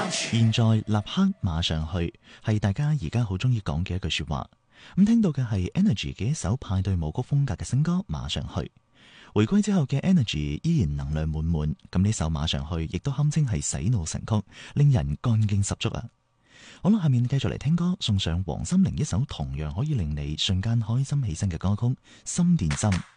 現在立刻馬上去，係大家而家好中意講嘅一句說話。咁聽到嘅係 Energy 嘅一首派對舞曲風格嘅新歌《馬上去》。回歸之後嘅 Energy 依然能量滿滿，咁呢首《馬上去》亦都堪稱係洗腦神曲，令人幹勁十足啊！好啦，下面繼續嚟聽歌，送上黃心凌一首同樣可以令你瞬間開心起身嘅歌曲《心電心》。